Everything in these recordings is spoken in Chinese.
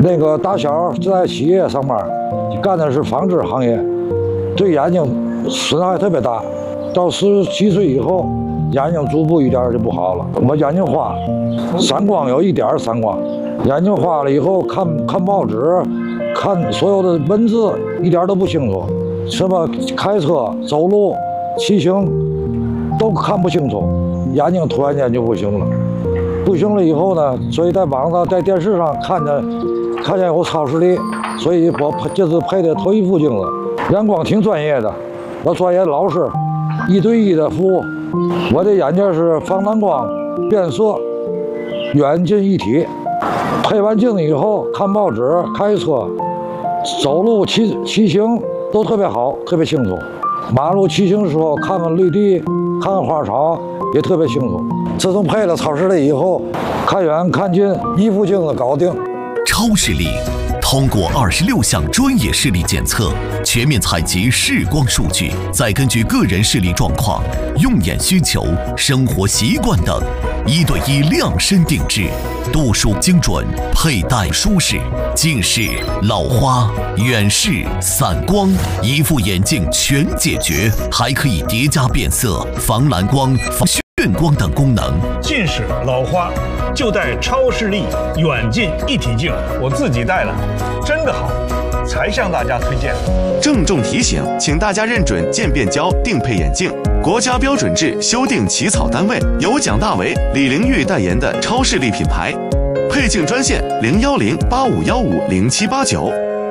那个打小在企业上班，干的是纺织行业，对眼睛损害特别大。到17岁以后，眼睛逐步一点就不好了。我眼睛花，散光有一点散光，眼睛花了以后看报纸，看所有的文字一点都不清楚，什么开车、走路、骑行都看不清楚，眼睛突然间就不行了。不行了以后呢，所以在网上、在电视上看见有超视力，所以我这次配的头一副镜子，眼光挺专业的，我专业老师，1对1的服务。我的眼镜是防蓝光、变色、远近一体。配完镜子以后，看报纸、开车、走路、骑行都特别好，特别清楚。马路骑行的时候，看看绿地，看看花草，也特别清楚。自从配了超视力以后，看远看近一副镜子搞定。 超视力通过26项专业视力检测，全面采集视光数据，再根据个人视力状况、用眼需求、生活习惯等，1对1量身定制，度数精准，佩戴舒适，近视、老花、远视、散光，一副眼镜全解决，还可以叠加变色、防蓝光、防眩光等功能。 近视、老花就戴超视力远近一体镜，我自己戴了，真的好，才向大家推荐。 郑重提醒，请大家认准渐变焦定配眼镜，国家标准制修订起草单位，由蒋大为、李玲玉代言的超视力品牌。配镜专线010-8515-0789。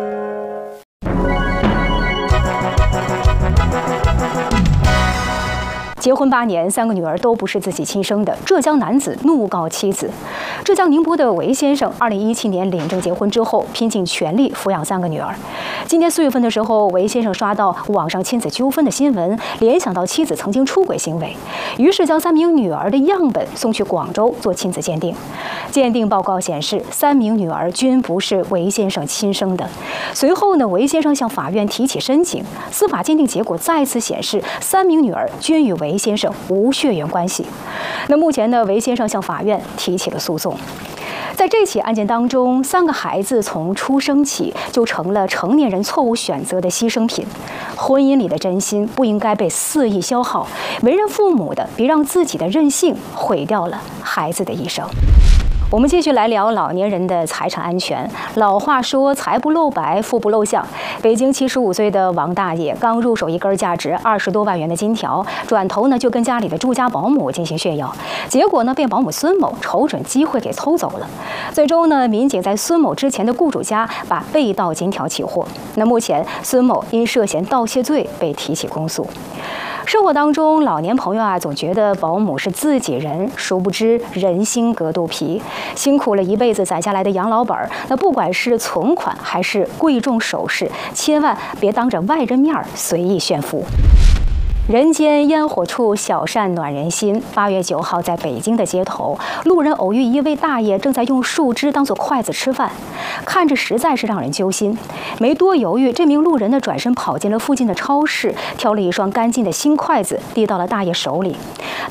结婚8年，3个女儿都不是自己亲生的。浙江男子怒告妻子。浙江宁波的韦先生，2017年领证结婚之后，拼尽全力抚养3个女儿。今年4月份的时候，韦先生刷到网上亲子纠纷的新闻，联想到妻子曾经出轨行为，于是将3名女儿的样本送去广州做亲子鉴定。鉴定报告显示，3名女儿均不是韦先生亲生的。随后呢，韦先生向法院提起申请，司法鉴定结果再次显示，3名女儿均与韦先生无血缘关系。那目前呢，韦先生向法院提起了诉讼。在这起案件当中，3个孩子从出生起就成了成年人错误选择的牺牲品。婚姻里的真心不应该被肆意消耗，为人父母的别让自己的任性毁掉了孩子的一生。我们继续来聊老年人的财产安全。老话说财不露白，富不露相。北京75岁的王大爷刚入手一根价值20多万元的金条，转头呢就跟家里的住家保姆进行炫耀，结果呢被保姆孙某瞅准机会给偷走了。最终呢，民警在孙某之前的雇主家把被盗金条起获。那目前孙某因涉嫌盗窃罪被提起公诉。生活当中，老年朋友啊，总觉得保姆是自己人，殊不知人心隔肚皮，辛苦了一辈子攒下来的养老本，那不管是存款还是贵重首饰，千万别当着外人面随意炫富。人间烟火处，小善暖人心。8月9号，在北京的街头，路人偶遇一位大爷正在用树枝当做筷子吃饭，看着实在是让人揪心。没多犹豫，这名路人呢转身跑进了附近的超市，挑了一双干净的新筷子递到了大爷手里。